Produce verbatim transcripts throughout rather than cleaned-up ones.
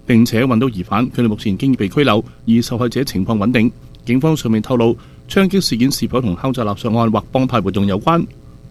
並且揾到疑犯，佢哋目前已經被拘留，而受害者情況穩定。警方上面透露，槍擊事件是否同敲詐勒索案或幫派活動有關？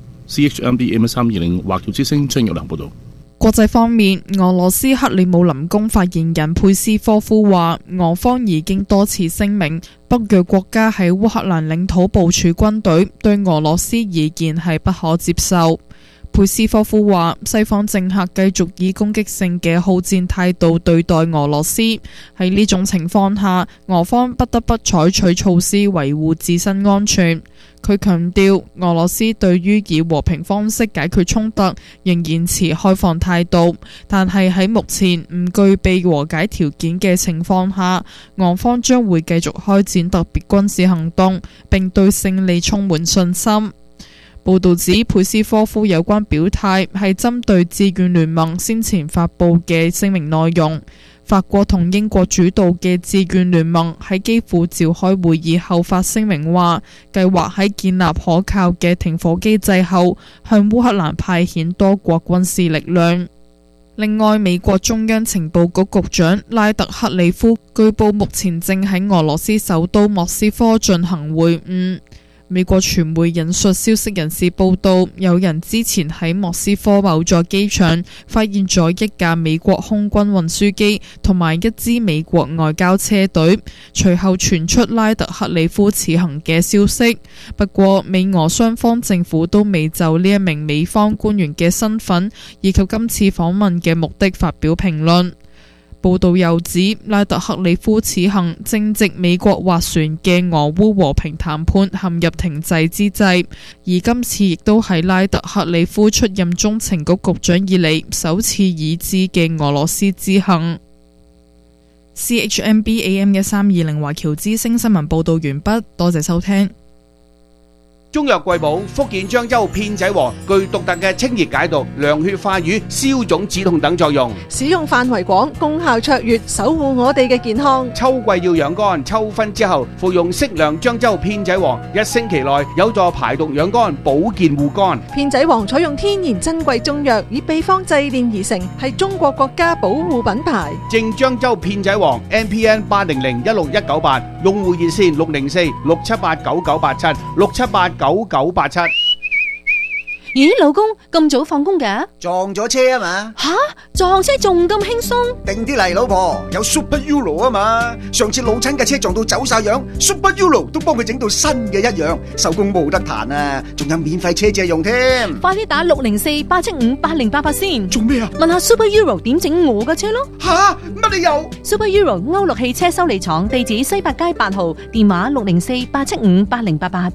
C H M B A M 三二零華僑之聲張玉良報道。 國際方面，俄羅斯克里姆林宮發言人佩斯科夫話，俄方已經多次聲明，北約國家喺烏克蘭領土部署軍隊，對俄羅斯意見係不可接受。佩斯科夫話，西方政客繼續以攻擊性嘅好戰態度對待俄羅斯，喺呢種情況下，俄方不得不採取措施維護自身安全。佢強調，俄羅斯對於以和平方式解決衝突仍然持開放態度，但係喺目前唔具備和解條件嘅情況下，俄方將會繼續開展特別軍事行動，並對勝利充滿信心。報導指，佩斯科夫有關表態係針對志願聯盟先前發布嘅聲明內容。法國同英國主導嘅志願聯盟喺基輔召開會議後發聲明話，計劃喺建立可靠嘅停火機制後，向烏克蘭派遣多國軍事力量。另外，美國中央情報局局長拉特克里夫據報目前正喺俄羅斯首都莫斯科進行會晤。美國傳媒引述消息人士報道，有人之前喺莫斯科某座機場發現咗一架美國空軍運輸機同埋一支美國外交車隊，隨後傳出拉特克里夫此行嘅消息。不過，美俄雙方政府都未就呢一名美方官員嘅身份以及今次訪問嘅目的發表評論。報道又指，拉特克里夫此行正值美國斡旋嘅俄烏和平談判陷入停滯之際，而今次亦都係拉特克里夫出任中情局局長以嚟首次已知嘅俄羅斯之行。C H M B A M 一三二零華僑之聲新聞報道完畢，多謝收聽。 中藥貴寶福建漳州片仔癀具獨特嘅清熱解毒、涼血化瘀、消腫止痛等作用， 使用範圍廣，功效卓越，守護我哋嘅健康。 秋季要養肝，秋分之後服用適量漳州片仔癀，一星期內有助排毒養肝、保健護肝。 片仔癀採用天然珍貴中藥，以秘方製煉而成，係中國國家保護品牌。 正漳州片仔癀 M P N 八零零一六一九八，用戶熱線六零四六七八九九八七六七八九九八七。 咦，老公咁早放工㗎？ 撞咗車啊嘛！ 吓，撞車仲咁輕鬆？ 定啲嚟，老婆，有 Super Euro 啊嘛！上次老親嘅車撞到走晒樣 ，Super Euro 都幫佢整到新嘅一樣，收工冇得彈啊！仲有免費車借用添。 快啲打六零四八七五八零八八先。 做咩啊？ 問下 Super Euro 點整我嘅車咯。 吓，乜理由 ？Super Euro 歐陸汽車修理廠，地址西八街八號，電話六零四八七五八零八八。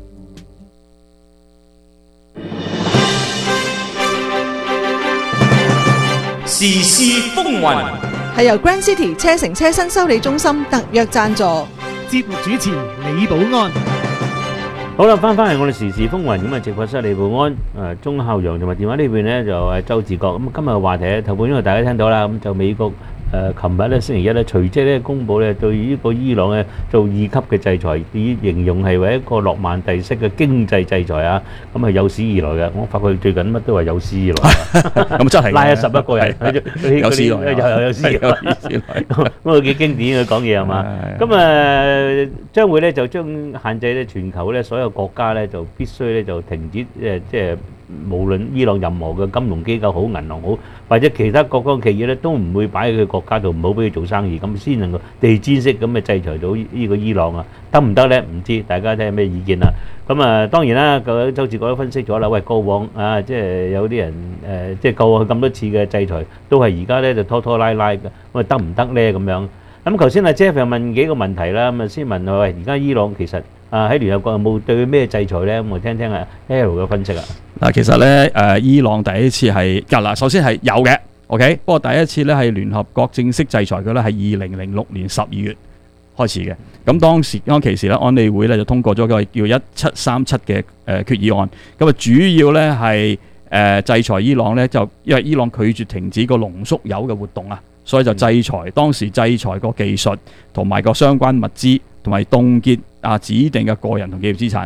時事風雲係由 Grand City 車城車身修理中心特約贊助。 節目主持李寶安。 好啦，翻翻嚟我哋時事風雲咁啊，直播室李寶安、誒鐘孝陽同埋電話呢邊呢就係周志國。咁今日嘅話題咧，頭半因為大家聽到啦，咁就美國誒琴日咧星期一咧隨即咧公佈咧對呢個伊朗咧做二級嘅制裁，以形容係為一個諾曼第式嘅經濟制裁啊，咁係有史以來嘅。我發覺最近乜都話有史以來， 咁真係拉咗十一個人， 有史以來， 又有史以來，咁啊幾經典嘅講嘢係嘛？咁啊將會咧就將限制咧全球咧所有國家咧就必須咧就停止誒即係。無論伊朗任何嘅金融機構好、銀行好，或者其他各方企業咧，都唔會擺喺佢國家度，唔好俾佢做生意，咁先能夠地毯式咁嘅制裁到呢個伊朗啊，得唔得咧？唔知，大家睇下咩意見啦。咁啊，當然啦，個周志國都分析咗啦。喂，過往啊，即係有啲人誒，即係過往咁多次嘅制裁，都係而家咧就拖拖拉拉嘅，咁啊得唔得咧？咁樣。咁頭先阿 Jeff 又問幾個問題啦，咁啊先問佢喂，而家伊朗其實啊喺聯合國有冇對佢咩制裁咧？咁我聽聽阿 L 嘅分析啊。 嗱，其實咧誒，伊朗第一次係嗱，首先係有嘅 ，OK。不過第一次咧係聯合國正式制裁佢咧係二零零六年十二月開始嘅。咁當時當其時咧，安理會咧就通過咗個叫一七三七嘅誒決議案。咁啊主要咧係誒制裁伊朗咧，就因為伊朗拒絕停止個濃縮鈾嘅活動啊。所以就制裁，當時制裁個技術同埋個相關物資，同埋凍結啊指定嘅個人同企業資產。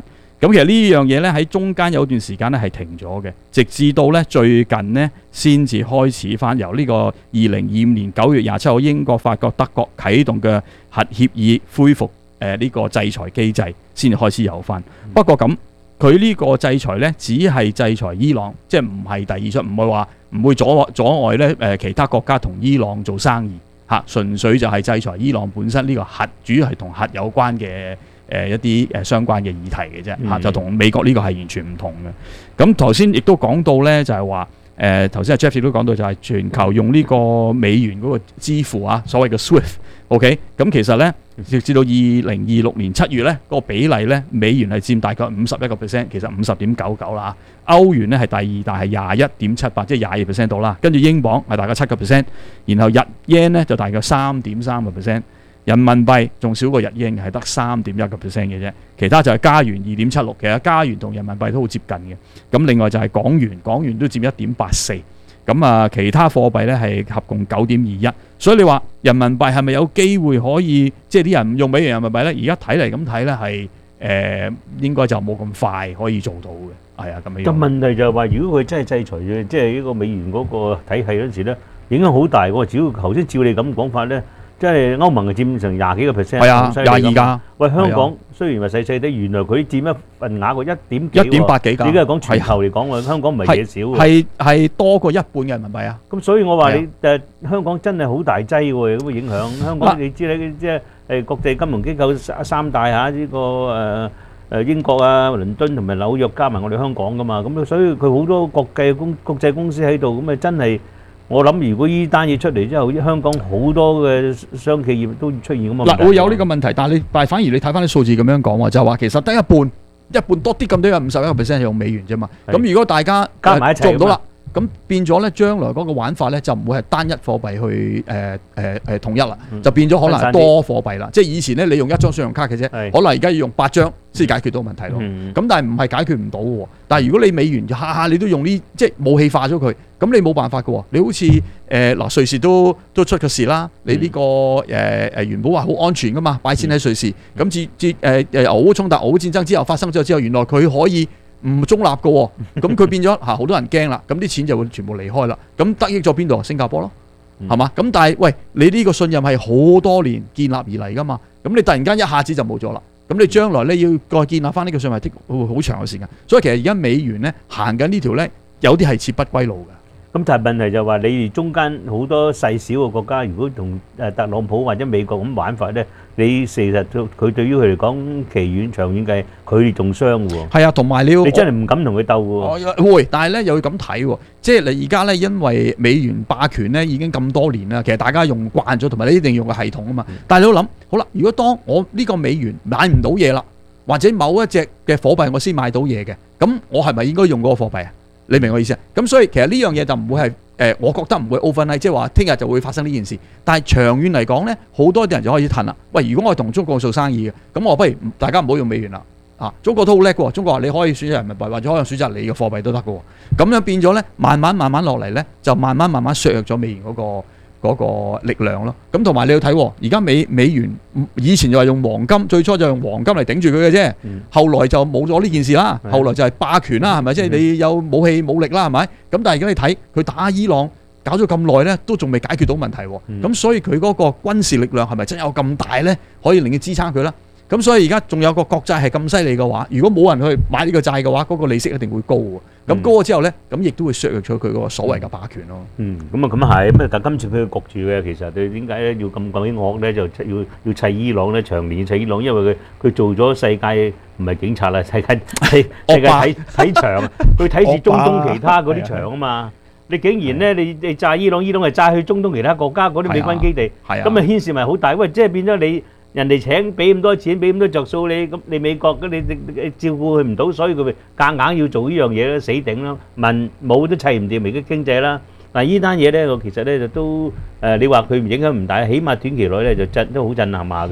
咁其實呢樣嘢咧喺中間有段時間咧係停咗嘅，直至到咧最近呢先至開始翻由呢個二零二五年九月廿七號英國、法國、德國啟動嘅核協議恢復誒呢個制裁機制，先至開始有翻。不過咁佢呢個制裁咧只係制裁伊朗，即係唔係第二出，唔係話唔會阻阻礙咧誒其他國家同伊朗做生意嚇，純粹就係制裁伊朗本身呢個核，主要係同核有關嘅。誒、呃、一啲誒相關嘅議題嘅啫嚇，嗯、就同美國呢個係完全唔同嘅。咁頭先亦都講到咧，就係話誒頭先阿 Jeff 亦都講到，就係全球用呢個美元嗰個支付啊，所謂嘅 Swift。OK， 咁其實咧，直至到二零二六年七月咧，嗰、那個比例咧，美元係佔大概五十一個 percent， 其實五十點九九啦。歐元咧係第二大，係廿一點七八，即係廿二 percent 到啦。跟住英鎊係大概七個 percent， 然後日 yen 咧就大概三點三個 percent。人民幣仲少過日英，係得三點一個 percent 嘅啫，其他就係加元二點七六，其實加元同人民幣都好接近嘅。咁另外就係港元，港元都佔一點八四。咁啊，其他貨幣咧係合共九點二一。所以你話人民幣係咪有機會可以，即係啲人唔用美元人民幣咧？而家睇嚟咁睇咧係誒應該就冇咁快可以做到嘅。係啊，咁樣。咁問題就係話，如果佢真係制裁嘅，即係呢個美元嗰個體系嗰陣時咧，影響好大喎。只要頭先照你咁講法咧。即係歐盟係佔成廿幾個 percent， 係啊，廿二㗎。喂， 香港雖然話細細啲，原來佢佔一份額個一點幾， 一點八幾㗎。 而家係講全球嚟講喎，香港唔係嘢少喎。 係係多過一半嘅人民幣啊。 咁所以我話你誒香港真係好大劑喎，咁嘅影響。香港你知你即係誒國際金融機構三三大嚇呢個誒誒英國啊、倫敦同埋紐約加埋我哋香港㗎嘛，咁所以佢好多國際公國際公司喺度，咁啊真係。我諗如果呢單嘢出嚟之後，香港好多嘅商企業都出現咁嘅問題。 嗱，會有呢個問題，但係你但係反而你睇翻啲數字咁樣講喎，就係話其實得一半一半多啲咁多，有五十一個 percent 係用美元啫嘛。咁如果大家加埋一齊做唔到啦，咁變咗咧，將來嗰個玩法咧就唔會係單一貨幣去誒誒誒統一啦，就變咗可能係多貨幣啦。即係以前咧，你用一張信用卡嘅啫，可能而家要用八張先解決到問題咯。咁但係唔係解決唔到嘅喎。但係如果你美元下下你都用呢，即係武器化咗佢，咁你冇辦法嘅喎。你好似誒嗱瑞士都都出個事啦。你呢個誒誒原本話好安全㗎嘛，擺錢喺瑞士，咁至至誒誒俄烏衝突、俄烏戰爭之後發生咗之後，原來佢可以唔中立嘅喎，咁佢變咗嚇好多人驚啦，咁啲錢就會全部離開啦。咁得益咗邊度？新加坡咯，係嘛？咁但係喂，你呢個信任係好多年建立而嚟㗎嘛，咁你突然間一下子就冇咗啦。咁你將來咧要再建立翻呢個信任，會好長嘅時間。所以其實而家美元咧行緊呢條咧，有啲係撤不歸路嘅。 咁但係問題就係話，你哋中間好多細小嘅國家，如果同誒特朗普或者美國咁玩法咧，你事實佢對於佢嚟講，期遠長遠計，佢哋仲傷嘅喎。 係啊，同埋你要你真係唔敢同佢鬥嘅喎。會，但係咧又要咁睇喎，即係你而家咧，因為美元霸權咧已經咁多年啦，其實大家用慣咗，同埋你一定要用個系統啊嘛。但係你都諗，好啦，如果當我呢個美元買唔到嘢啦，或者某一隻嘅貨幣我先買到嘢嘅，咁我係咪應該用嗰個貨幣啊？你明我意思啊？咁所以其實呢樣嘢就唔會係誒、呃，我覺得唔會 overnight，即係話聽日就會發生呢件事。但係長遠嚟講咧，好多啲人就開始褪啦。喂，如果我係同中國做生意嘅，咁我不如大家唔好用美元啦。啊，中國都好叻喎，中國話你可以選擇人民幣，或者可以選擇你嘅貨幣都得嘅喎。咁樣變咗咧，慢慢慢慢落嚟咧，就慢慢慢慢削弱咗美元嗰、嗰個。嗰個力量咯，咁同埋你要睇，而家美美元以前就係用黃金，最初就用黃金嚟頂住佢嘅啫，嗯、後來就冇咗呢件事啦，嗯、後來就係霸權啦，係咪？即係、嗯、你有武器武力啦，係咪？咁但係而家你睇佢打伊朗搞咗咁耐咧，都仲未解決到問題喎，咁、嗯、所以佢嗰個軍事力量係咪真有咁大咧？可以令佢支撐佢啦？咁所以而家仲有個國債係咁犀利嘅話，如果冇人去買呢個債嘅話，嗰、那個利息一定會高喎。咁高咗之後咧，咁亦都會削弱咗佢嗰個所謂嘅霸權咯。 嗯，咁啊咁啊係，咁啊但今次佢焗住嘅，其實佢點解咧要咁鬼惡咧？就要要砌伊朗咧，長年砌伊朗，因為佢佢做咗世界唔係警察啦，世界世世界睇睇場，佢睇住中東其他嗰啲場啊嘛。你竟然咧，你你炸伊朗，伊朗係炸去中東其他國家嗰啲美軍基地，咁啊牽涉咪好大？喂，即係變咗你。人哋請俾咁多錢，俾咁多着數你，咁你美國咁你你照顧佢唔到，所以佢咪夾硬要做呢樣嘢咯，死頂咯，民冇都砌唔掂，而家經濟啦。嗱，呢單嘢咧，我其實咧就都誒，你話佢影響唔大，起碼短期內咧就震都好震撼下嘅。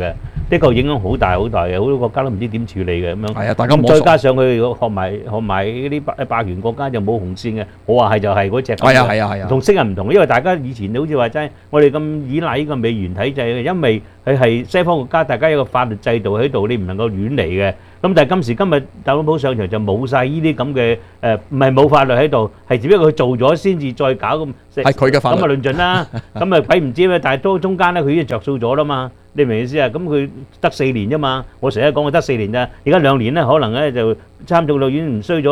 的確影響好大好大嘅，好多國家都唔知點處理嘅咁樣。 係啊，大家摸索。 再加上佢學埋學埋嗰啲霸霸權國家就冇紅線嘅，我話係就係嗰隻。 係啊係啊係啊。 同昔日唔同，因為大家以前好似話齋，我哋咁依賴呢個美元體制嘅，因為佢係西方國家，大家有個法律制度喺度，你唔能夠亂嚟嘅。咁但係今時今日特朗普上場就冇曬呢啲咁嘅誒，唔係冇法律喺度，係只不過佢做咗先至再搞咁。 係佢嘅法律。 咁啊論盡啦，咁啊鬼唔知咩？但係都中間咧，佢已經着數咗啦嘛。你明唔明意思啊？咁佢得四年啫嘛，我成日講佢得四年咋，而家兩年咧，可能咧就參眾兩院唔衰咗。